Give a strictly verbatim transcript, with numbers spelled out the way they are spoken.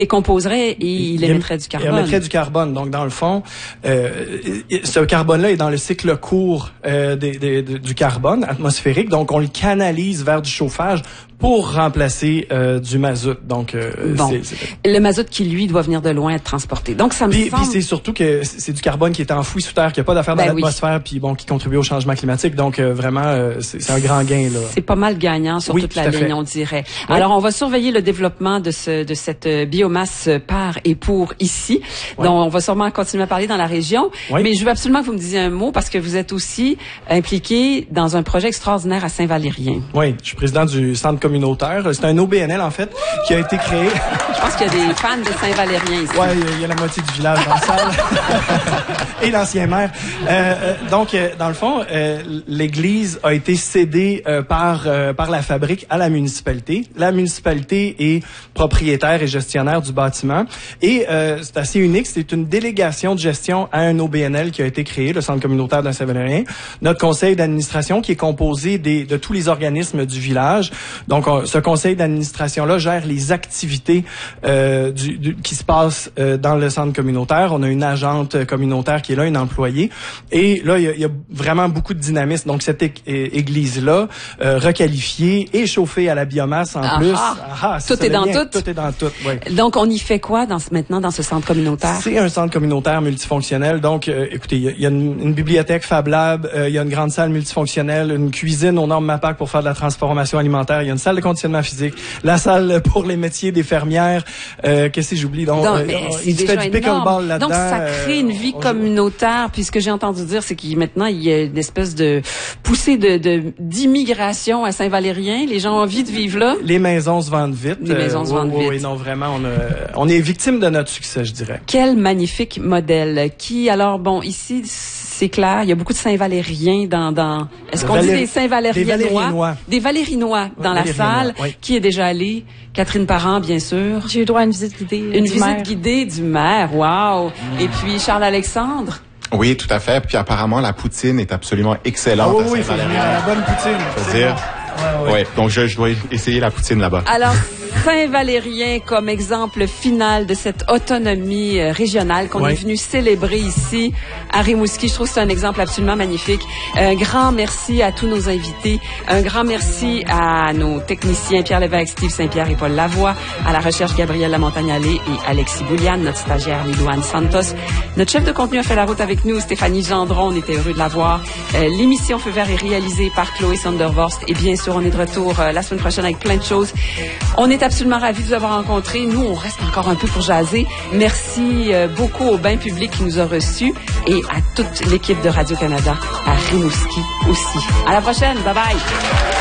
Et composerait et il, il émettrait du carbone. Il émettrait du carbone. Donc, dans le fond, euh, ce carbone-là est dans le cycle court euh, des, des, des, du carbone atmosphérique. Donc, on le canalise vers du chauffage pour remplacer euh, du mazout. Donc, euh, bon. c'est, c'est... le mazout qui, lui, doit venir de loin être transporté. Donc, ça me puis, semble... Puis c'est surtout que c'est du carbone qui est enfoui sous terre, qui n'a pas d'affaire dans ben l'atmosphère, oui. Puis bon, qui contribue au changement climatique. Donc, euh, vraiment, euh, c'est, c'est un grand gain, là. C'est pas mal gagnant sur oui, toute la ligne, fait. on dirait. Oui. Alors, on va surveiller le développement de ce de cette biomasse par et pour ici. Oui. Donc, on va sûrement continuer à parler dans la région. Oui. Mais je veux absolument que vous me disiez un mot parce que vous êtes aussi impliqué dans un projet extraordinaire à Saint-Valérien. Oui, je suis président du centre communautaire. C'est un O B N L, en fait, qui a été créé. Je pense qu'il y a des fans de Saint-Valérien ici. Oui, il y a la moitié du village dans la salle. Et l'ancien maire. Euh, donc, euh, dans le fond, euh, l'église a été cédée euh, par euh, par la fabrique à la municipalité. La municipalité est propriétaire et gestionnaire du bâtiment. Et euh, c'est assez unique, c'est une délégation de gestion à un O B N L qui a été créé, le centre communautaire de Saint-Valérien. Notre conseil d'administration qui est composé des, de tous les organismes du village. Donc, on, ce conseil d'administration-là gère les activités euh, du, du, qui se passent euh, dans le centre communautaire. On a une agente communautaire qui est là, une employée. Et là, il y a, il y a vraiment beaucoup de dynamisme. Donc, cette é- église-là, euh, requalifiée et chauffée à la biomasse en ah, plus. Ah, ah, tout est dans bien. tout. Tout est dans tout, oui. Donc, on y fait quoi dans ce, maintenant dans ce centre communautaire? C'est un centre communautaire multifonctionnel. Donc, euh, écoutez, il y, y a une, une bibliothèque Fab Lab, il euh, y a une grande salle multifonctionnelle, une cuisine aux normes MAPAC pour faire de la transformation alimentaire, il y a une salle de conditionnement physique, la salle pour les métiers des fermières. Euh, qu'est-ce que j'oublie? Donc, Donc euh, il fait du pickleball là-dedans. Donc, ça crée une vie euh, communautaire. Puis ce que j'ai entendu dire, c'est qu'il maintenant il y a une espèce de poussée de, de d'immigration à Saint-Valérien. Les gens ont envie de vivre là. Les maisons se vendent vite. Les maisons euh, se vendent oui, vite. Oui, non, vraiment, on, a, on est victime de notre succès, je dirais. Quel magnifique modèle. Qui, alors, bon, ici, c'est clair, il y a beaucoup de Saint-Valériens dans... dans est-ce qu'on Valérie, dit des Saint-Valérienois? Des Valérinois. Des Valérinois dans la salle. Oui. Qui est déjà allé? Catherine Parent, bien sûr. J'ai eu droit à une visite guidée Une du visite maire. guidée du maire, wow. Mm. Et puis, Charles-Alexandre? Oui, tout à fait. Puis apparemment, la poutine est absolument excellente. Oh, oui, oui, c'est la bonne poutine. Je veux dire. Bon. Ouais, ouais. Donc je, je dois essayer la poutine là-bas. Alors, Saint-Valérien comme exemple final de cette autonomie euh, régionale qu'on oui. est venu célébrer ici à Rimouski. Je trouve que c'est un exemple absolument magnifique. Un grand merci à tous nos invités. Un grand merci à nos techniciens Pierre Lévesque, Steve Saint-Pierre et Paul Lavoie. À la recherche, Gabrielle Lamontagne-Allé et Alexis Bouliane. Notre stagiaire, Lilouane Santos. Notre chef de contenu a fait la route avec nous, Stéphanie Gendron. On était heureux de la voir. Euh, l'émission Feu vert est réalisée par Chloé Sondervorst. Et bien sûr, on est de retour euh, la semaine prochaine avec plein de choses. On est absolument ravis de vous avoir rencontrés. Nous, on reste encore un peu pour jaser. Merci euh, beaucoup au bain public qui nous a reçus et à toute l'équipe de Radio-Canada à Rimouski aussi. À la prochaine. Bye bye.